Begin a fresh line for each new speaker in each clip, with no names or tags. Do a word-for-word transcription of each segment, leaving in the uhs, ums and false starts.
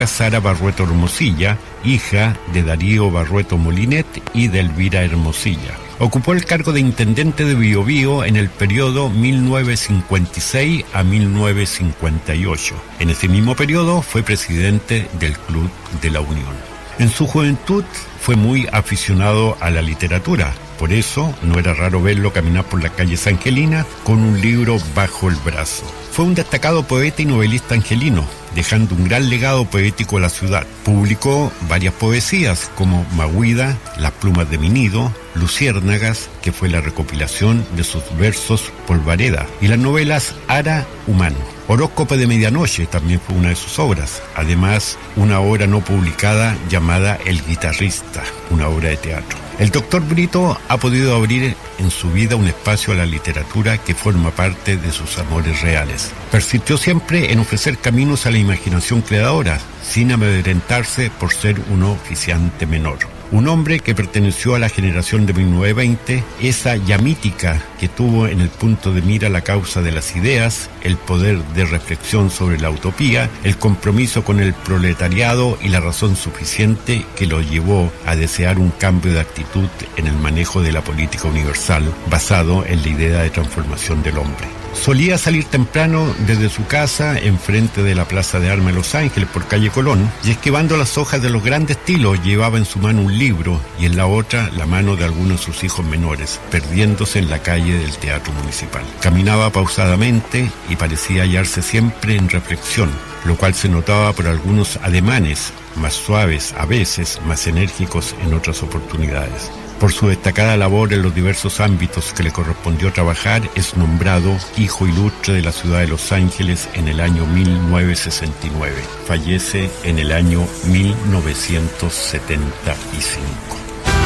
Sara Barrueto Hermosilla, hija de Darío Barrueto Molinet y de Elvira Hermosilla. Ocupó el cargo de intendente de Biobío en el periodo mil novecientos cincuenta y seis a mil novecientos cincuenta y ocho. En ese mismo periodo fue presidente del Club de la Unión. En su juventud fue muy aficionado a la literatura. Por eso no era raro verlo caminar por las calles angelinas con un libro bajo el brazo. Fue un destacado poeta y novelista angelino, dejando un gran legado poético a la ciudad. Publicó varias poesías como Maguida, Las plumas de mi nido, Luciérnagas, que fue la recopilación de sus versos Polvareda, y las novelas Ara Humano. Horóscopo de medianoche también fue una de sus obras. Además, una obra no publicada llamada El guitarrista, una obra de teatro. El doctor Brito ha podido abrir en su vida un espacio a la literatura que forma parte de sus amores reales. Persistió siempre en ofrecer caminos a la imaginación creadora, sin amedrentarse por ser un oficiante menor. Un hombre que perteneció a la generación de mil novecientos veinte, esa llamítica que tuvo en el punto de mira la causa de las ideas, el poder de reflexión sobre la utopía, el compromiso con el proletariado y la razón suficiente que lo llevó a desear un cambio de actitud en el manejo de la política universal basado en la idea de transformación del hombre. Solía salir temprano desde su casa enfrente de la Plaza de Armas de Los Ángeles por calle Colón y esquivando las hojas de los grandes estilos llevaba en su mano un libro y en la otra la mano de algunos de sus hijos menores, perdiéndose en la calle del Teatro Municipal. Caminaba pausadamente y parecía hallarse siempre en reflexión, lo cual se notaba por algunos ademanes, más suaves a veces, más enérgicos en otras oportunidades. Por su destacada labor en los diversos ámbitos que le correspondió trabajar, es nombrado Hijo Ilustre de la Ciudad de Los Ángeles en el año mil novecientos sesenta y nueve. Fallece en el año mil novecientos setenta y cinco.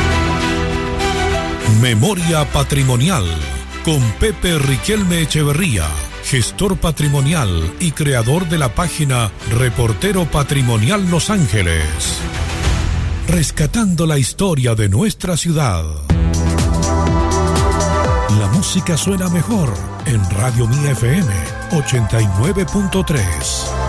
Memoria Patrimonial con Pepe Riquelme Echeverría, gestor patrimonial y creador de la página Reportero Patrimonial Los Ángeles. Rescatando la historia de nuestra ciudad. La música suena mejor en Radio Mía F M ochenta y nueve punto tres.